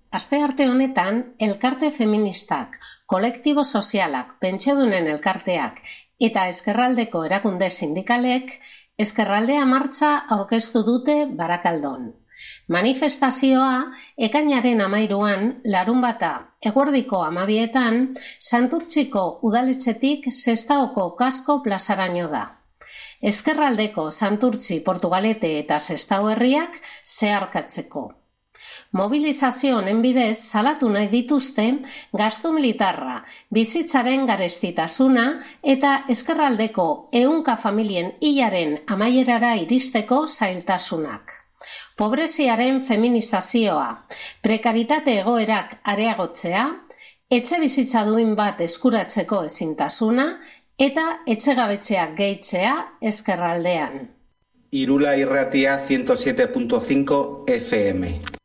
Astearte honetan, elkarte feministak, kolektibo sozialak, pentsiodunen elkarteak eta ezkerraldeko erakunde sindikalek Ezkerraldea martxa aurkeztu dute Barakaldon. Manifestazioa ekainaren 13an, larunbata, eguerdiko 12etan, Santurtziko udaletxetik Sestaoko Kasko plazaraino da. Ezkerraldeko Santurtzi, Portugalete eta Sestao herriak zeharkatzeko. Mobilizazio honen bidez salatu nahi dituzte gastu militarra, bizitzaren garestitasuna eta ezkerraldeko 100 familien hilaren amaierara iristeko zailtasunak. Pobreziaren feminizazioa, prekaritate egoerak areagotzea, etxe bizitza duin bat eskuratzeko ezintasuna eta etxegabetzeak gehitzea ezkerraldean. Irula Irratia 107.5 FM.